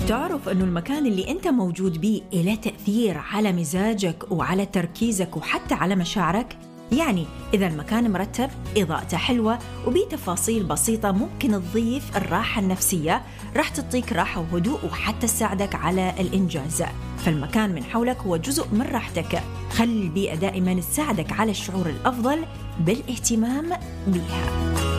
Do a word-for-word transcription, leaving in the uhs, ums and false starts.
تعرف أنه المكان اللي أنت موجود بيه له تأثير على مزاجك وعلى تركيزك وحتى على مشاعرك؟ يعني إذا المكان مرتب، إضاءته حلوة وبيه تفاصيل بسيطة ممكن تضيف الراحة النفسية، راح تعطيك راحة وهدوء وحتى تساعدك على الإنجاز. فالمكان من حولك هو جزء من راحتك، خلي البيئة دائما تساعدك على الشعور الأفضل بالاهتمام بيها.